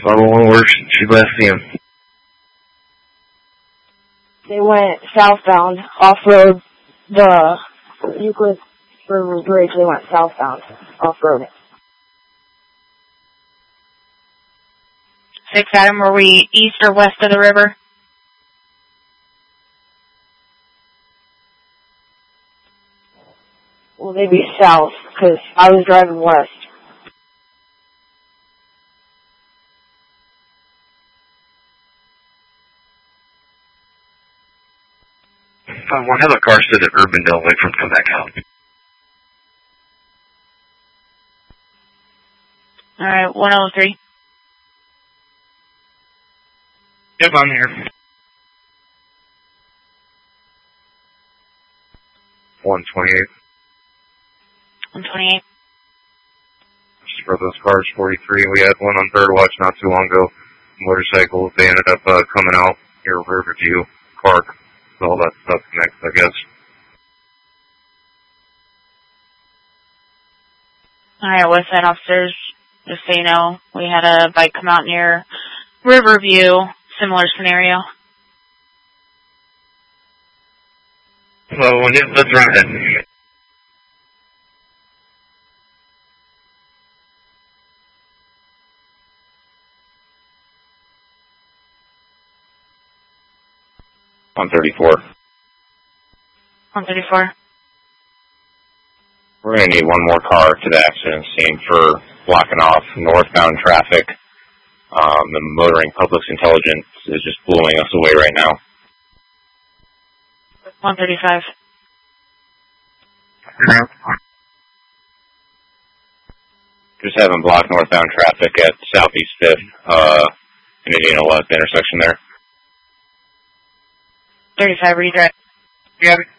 501 works. Should last see him. They went southbound off-road the Euclid River Bridge. They went southbound off-road. 6 Adam, were we east or west of the river? Well, they'd be south, because I was driving west. One have a car stood at Urbandale. Wait for him to come back out. All right, 103. Yep, I'm here. 128. 128. Just for those cars, 43. We had one on Third Watch not too long ago. Motorcycles. They ended up coming out here, Riverview Park. All that stuff next, I guess. Alright, West Side officers, just so you know, we had a bike come out near Riverview, similar scenario. So, let's run it. On 34. 134. We're going to need one more car to the accident scene for blocking off northbound traffic. The motoring public's intelligence is just blowing us away right now. 135. Just having blocked northbound traffic at Southeast 5th, and Indiana West intersection there. 35 redirect. Yeah.